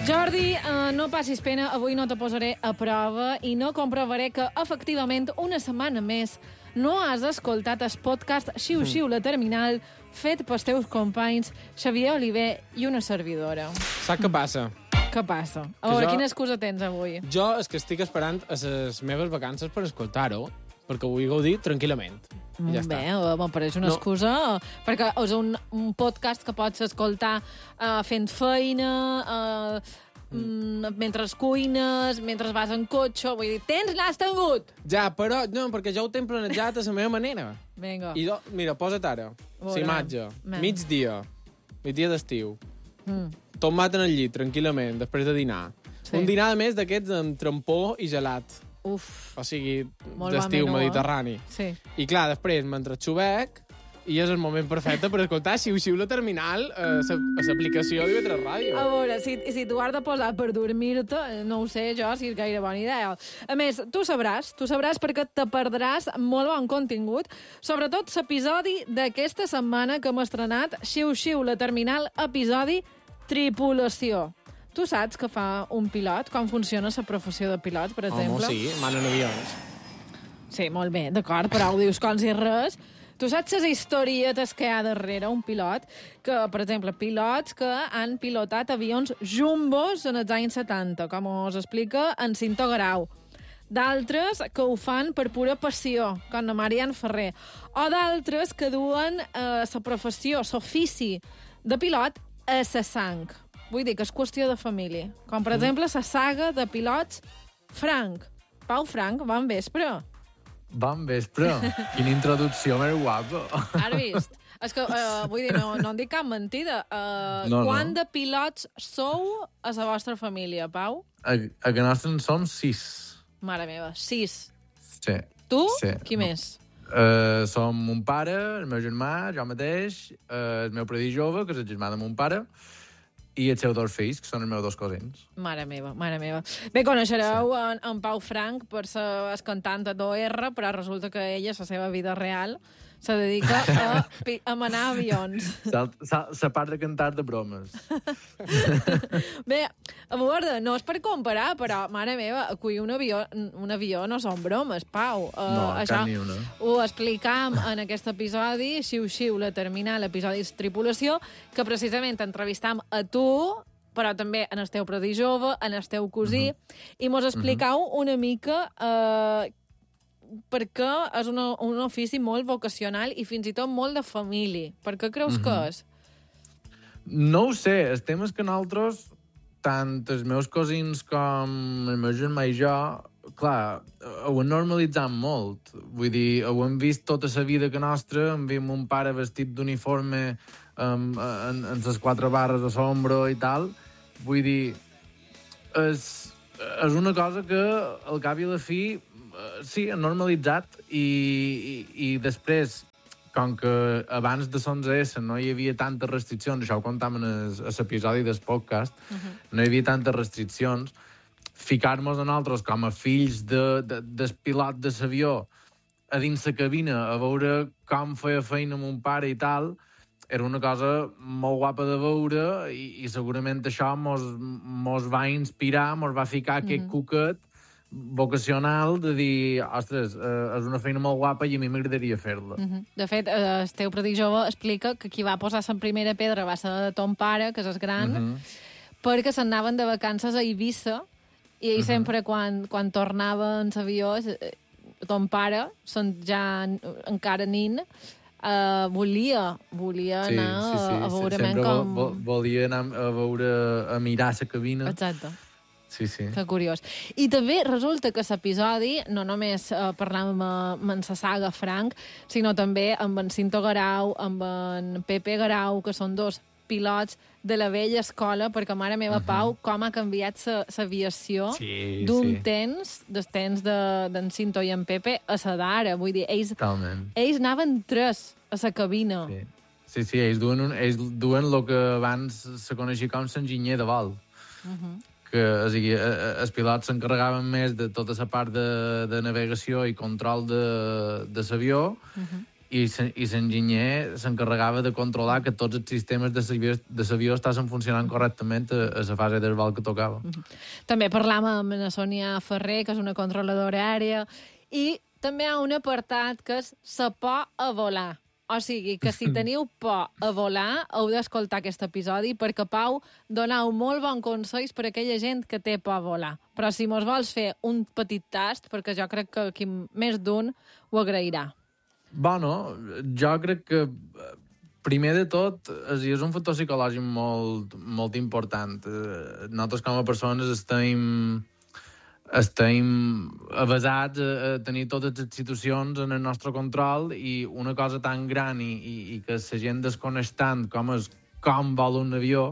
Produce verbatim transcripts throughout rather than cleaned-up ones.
Jordi, uh, no passis pena, avui no te posaré a prova i no comprovaré que, efectivament, una setmana més no has escoltat el podcast Xiu Xiu la Terminal fet pels teus companys Xavier Oliver i una servidora. Saps què passa? Què passa? A veure, jo... quina excusa tens avui? Jo és que estic esperant a les meves vacances per escoltar-ho, perquè vull gaudir tranquil·lament. I ja Bé, està. me'n pareix una no. excusa, perquè és un, un podcast que pots escoltar uh, fent feina, uh, mm. mentre cuines, mentre vas en cotxe, vull dir, tens, l'has tingut! Ja, però no, perquè jo ho tinc planejat a la meva manera. Vinga. I jo, mira, posa't ara, la imatge, migdia, migdia d'estiu, mm. tomat en el llit, tranquil·lament, després de dinar. Sí. Un dinar, a més, d'aquests amb trampó i gelat. Uf. O sigui, d'estiu mediterrani. Sí. I clar, després, mentre xubec, i és el moment perfecte per escoltar Xiu Xiu la Terminal a l'aplicació d'I V tres Ràdio. A veure, si, si t'ho has de posar per dormir-te, no ho sé jo si és gaire bona idea. A més, tu sabràs, tu sabràs perquè te perdràs molt bon contingut, sobretot l'episodi d'aquesta setmana que hem estrenat Xiu Xiu la Terminal, episodi Tripulació. Tu saps que fa un pilot? Com funciona la professió de pilot, per exemple? Home, sí, manen avions. Sí, molt bé, d'acord, però ho dius com si res. Tu saps les historietes que hi ha darrere un pilot? Que, per exemple, pilots que han pilotat avions jumbos en els anys setanta, com us explica en Cinto Grau. D'altres que ho fan per pura passió, com la Marian Ferrer. O d'altres que duen eh, la professió, l'ofici de pilot a la sang. Vull dir que és qüestió de família. Com, per mm. exemple, la saga de pilots Frank. Pau Frank, bon vespre. Bon vespre. Quina introducció més guapa. Has vist? És que, uh, vull dir, no, no en dic cap mentida. Uh, no, quant no. de pilots sou a la vostra família, Pau? A, a que nostres en som sis. Mare meva, sis. Sí. Tu? Sí. Qui no. més? Uh, som mon pare, el meu germà, jo mateix, uh, el meu predí jove, que és el germà de mon pare, i els seus dos fills, que són els meus dos cosins. Mare meva, mare meva. Bé, coneixereu sí. en, en Pau Frank per ser el cantant de Do R, però resulta que ella, la seva vida real, se dedica a, a manar avions. La part de cantar de bromes. Bé, a veure, no és per comparar, però, mare meva, acollir un avió, un avió no són bromes, Pau. Uh, no, això cap ni una. Ho explicam en aquest episodi, Xiu Xiu la Terminal, episodi Tripulació, que precisament entrevistam a tu, però també en el teu predí jove, en el teu cosí, uh-huh. i mos explicau uh-huh. una mica eh, perquè és una, un ofici molt vocacional i fins i tot molt de família. Per què creus uh-huh. que és? No ho sé. El tema és que nosaltres, tant els meus cosins com el meu germà i jo, clar, ho hem normalitzat molt. Vull dir, ho hem vist tota la vida que nostra, hem vist mon pare vestit d'uniforme um, en, en les quatre barres a l'ombro i tal. Vull dir, és, és una cosa que al cap i a la fi sí, han normalitzat i, i, i després, com que abans de l'onze esse no hi havia tantes restriccions, això ho contàvem en l'episodi del podcast, uh-huh. no hi havia tantes restriccions, ficar-nos a nosaltres com a fills de, de, del pilot de l'avió a dins la cabina a veure com feia feina mon pare i tal, era una cosa molt guapa de veure i, i segurament això mos, mos va inspirar, mos va ficar uh-huh. aquest cuquet vocacional de dir, ostres, eh, és una feina molt guapa i a mi m'agradaria fer-la. Uh-huh. De fet, eh, el teu predí jove explica que qui va posar la primera pedra va ser ton pare, que és gran, uh-huh. perquè s'anaven de vacances a Eivissa i ell uh-huh. sempre, quan, quan tornava en l'avió, ton pare, són ja encara nin, uh, volia, volia sí, anar sí, sí, a veure sempre com... Vo, volia anar a veure, a mirar la cabina. Exacte. Sí, sí. Que curiós. I també resulta que l'episodi, no només eh, parlàvem amb, amb la saga Frank, sinó també amb en Cinto Garau, amb en Pepe Garau, que són dos pilots de la vella escola, perquè, mare meva, uh-huh. Pau, com ha canviat l'aviació sí, d'un sí. temps, del temps d'en de, Cinto i en Pepe, a la d'ara. Vull dir, ells, ells anaven tres a la cabina. Sí, sí, sí ells duen, un, ells duen el que abans se coneixia com l'enginyer de vol. Uh-huh. Que o sigui, els pilots s'encarregaven més de tota la part de, de navegació i control de, de l'avió uh-huh. i l'enginyer s'encarregava de controlar que tots els sistemes de l'avió estaven funcionant correctament a, a la fase del vol que tocava. També parlam amb la Sònia Ferrer, que és una controladora aèria, i també hi ha un apartat que és la por a volar. O sigui, que si teniu por a volar, heu d'escoltar aquest episodi, perquè Pau donau molt bon consells per a aquella gent que té por a volar. Però si mos vols fer un petit tast, perquè jo crec que aquí més d'un ho agrairà. Bueno, jo crec que primer de tot és un factor psicològic molt, molt important. Nosaltres com a persones estem... estem avasats a tenir totes les situacions en el nostre control i una cosa tan gran i, i, i que la gent desconeix tant com és com vol un avió,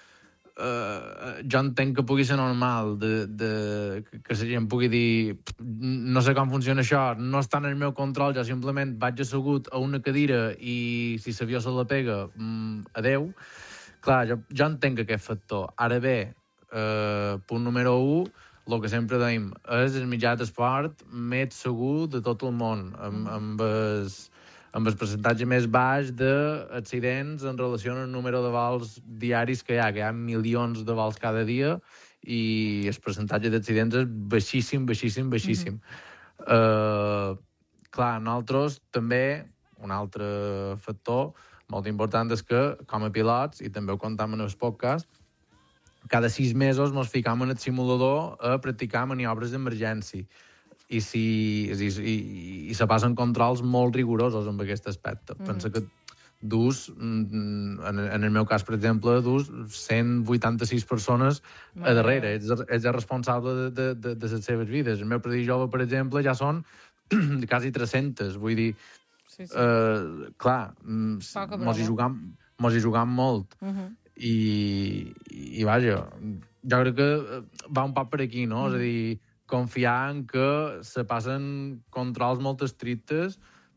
eh, jo entenc que pugui ser normal de, de, que la gent pugui dir no sé com funciona això, no està en el meu control, jo simplement vaig assegut a una cadira i si l'avió se la pega, mm, adeu. Clar, jo, jo entenc aquest factor. Ara bé, eh, punt número u, el que sempre dèiem, és el mitjà d'esport més segur de tot el món, amb, amb, el, amb el percentatge més baix d'accidents en relació al número de vols diaris que hi ha, que hi ha milions de vols cada dia i el percentatge d'accidents és baixíssim, baixíssim, baixíssim. Mm-hmm. Uh, clar, nosaltres també, un altre factor molt important és que, com a pilots, i també ho contem en el podcast, cada sis mesos ens ficam en el simulador a practicar maniobres d'emergència i, si, i, i, i se passen controls molt rigorosos amb aquest aspecte. Mm. Pensa que dus, en, en el meu cas, per exemple, dus cent vuitanta-sis persones a darrere. Ets, ets el responsable de, de, de, de les seves vides. El meu predí jove, per exemple, ja són quasi tres-centes. Vull dir, sí, sí. Uh, clar, mos hi jugam, mos hi jugam molt. Uh-huh. I, i vaja, jo crec que va un poc per aquí, no? Mm. És a dir, confiar en que se passen controls molt estrictes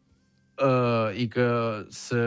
uh, i que se...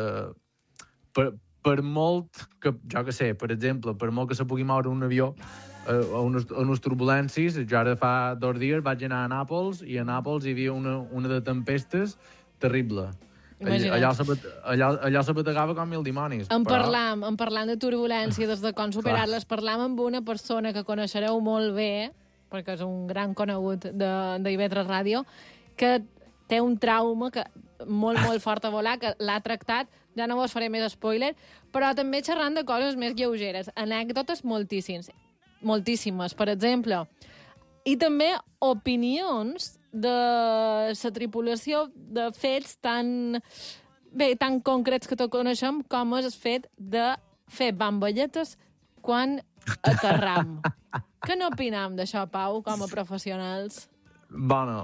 Per, per molt que, jo que sé, per exemple, per molt que se pugui moure un avió uh, a, unes, a unes turbulències, jo ara fa dos dies vaig anar a Nàpols i a Nàpols hi havia una, una de tempestes terrible. Allà, allà, allà se bategava com mil dimonis. En però... parlam, en parlant de turbulència, des de com superar-les, parlam amb una persona que coneixereu molt bé, perquè és un gran conegut d'I V tres Ràdio, que té un trauma que molt, molt fort a volar, que l'ha tractat, ja no vos faré més spoiler, però també xerrant de coses més lleugeres, anècdotes moltíssimes, moltíssimes, per exemple, i també opinions de la tripulació de fets tan, bé, tan concrets que tots coneixem com és el fet de fer bambolletes quan aterram. Què n'opinam d'això, Pau, com a professionals? Bueno,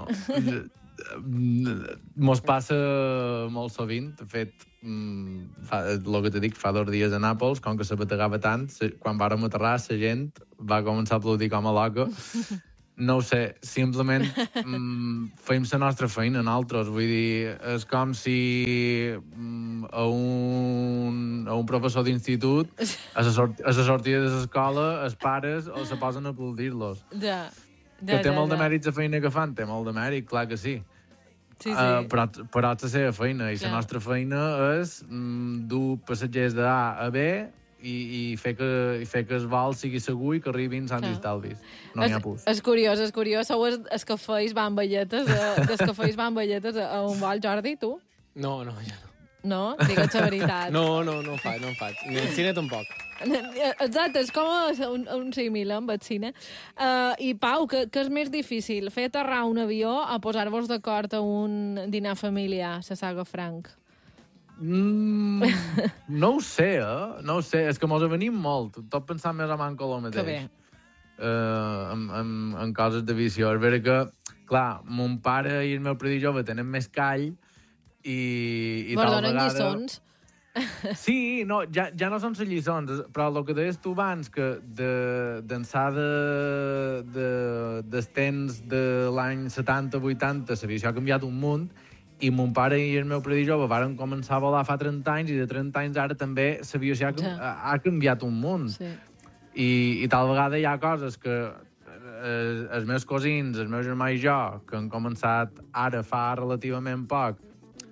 mos passa molt sovint. De fet, fa, el que te dic, fa dos dies a Nàpols, com que se bategava tant, quan vàrem aterrar, la gent va començar a aplaudir com a loca. No ho sé, simplement mm, fem la nostra feina nosaltres. Vull dir, és com si mm, a, un, a un professor d'institut a la sort, sortida de l'escola els pares o se posen a aplaudir-los. Ja, ja, que té ja, molt ja. de mèrit la feina que fan, té molt de mèrit, clar que sí. Sí, sí. Uh, però, però és la seva feina, i la ja. nostra feina és mm, dur passatgers d'A a B i, i, fer que, i fer que el vol sigui segur i que arribin sans i estalvis. No n'hi ha pus. És curiós, és curiós. Sou els, els que feis bambolletes, els que feis bambolletes a un vol, Jordi, tu? No, no, ja no. No? Digue'ns la veritat. No, no, no en faig, no en faig. Ni el cine tampoc. Exacte, és com un, un símil amb el cine. Uh, I, Pau, què és més difícil? Fer aterrar un avió o posar-vos d'acord a un dinar familiar, la saga Frank? Mm, no ho sé, eh? No ho sé. És que mos avenim molt. Tot pensant més o menys el mateix. Que bé. Uh, en, en, en coses de visió. És vera que, clar, mon pare i el meu predí jove tenen més call i, i tal donen vegada... lliçons. Sí, no, ja, ja no són les lliçons, però el que deies tu abans, que d'ençà de, de, dels temps de l'any setanta vuitanta l'aviació ha canviat un munt, i mon pare i el meu predí jove varen començar a volar fa trenta anys, i de trenta anys ara també l'aviació ha, ja. ha canviat un munt. Sí. I, I tal vegada hi ha coses que els, els meus cosins, el meu germà i jo, que han començat ara fa relativament poc,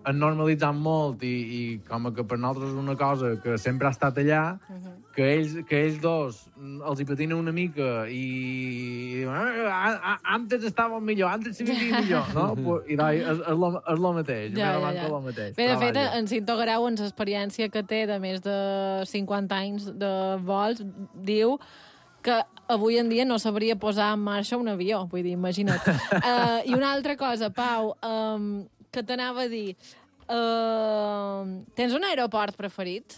han normalitzat molt i, i com que per nosaltres és una cosa que sempre ha estat allà, uh -huh. que, ells, que ells dos els hi patina una mica i, i diuen, ah, antes estava millor, antes s'hi vivia millor, no? I dai, és, és, lo, és lo mateix, ja, ja, ja. Lo mateix. Bé, de fet, en Cinto Grau, en l'experiència que té de més de cinquanta anys de vols, diu que avui en dia no sabria posar en marxa un avió, vull dir, imagina't. uh, I una altra cosa, Pau, um, que t'anava a dir, uh, tens un aeroport preferit?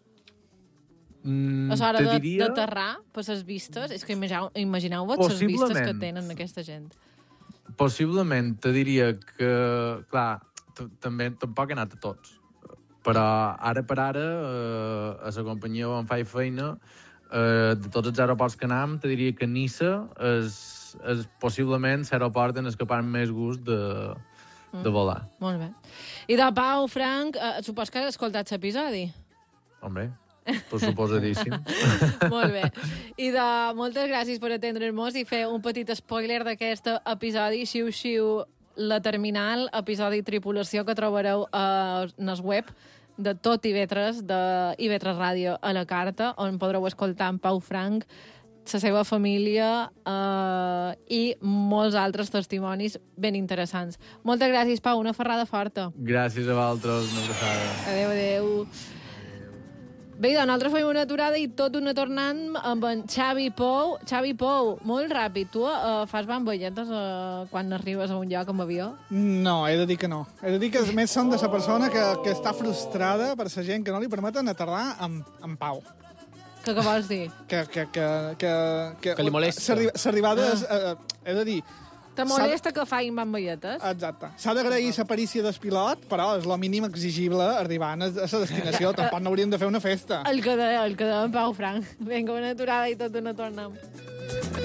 Mm, a l'hora de, diria... d'aterrar per les vistes? És que imagineu-vos les vistes que tenen aquesta gent. Possiblement, te diria que, clar, també tampoc he anat a tots, però ara per ara, uh, a la companyia on faig feina, Uh, de tots els aeroports que anem, te diria que Niça és, és possiblement l'aeroport en el que parlem més gust de, de volar. Mm, molt bé. I de Pau, Frank, uh, supos que has escoltat l'episodi? Hombre, per suposadíssim. Molt bé. I de moltes gràcies per atendre'ns i fer un petit spoiler d'aquest episodi. Xiu-xiu, la terminal, episodi tripulació que trobareu uh, en el web de tot I V tres, de I V tres Ràdio a la carta, on podreu escoltar en Pau Frank, la seva família eh, i molts altres testimonis ben interessants. Moltes gràcies, Pau, una ferrada forta. Gràcies a vosaltres, una abraçada. Adéu, adéu. Bé, doncs nosaltres fem una aturada i tot una tornant amb en Xavi Pou. Xavi Pou, molt ràpid. Tu uh, fas bambolletes uh, quan arribes a un lloc amb avió? No, he de dir que no. He de dir que a més són de la persona que, que està frustrada per la gent que no li permeten aterrar en, en pau. Que què vols dir? Que, que, que, que, que, que li molesta. S'arribada, ah. uh, he de dir... Te molesta que facin bambolletes? Exacte. S'ha d'agrair la perícia del pilot, però és el mínim exigible arribant a la destinació. Tampoc no hauríem de fer una festa. El que deia, el que deia en Pau Frank. Vinga, una aturada i tot una torna.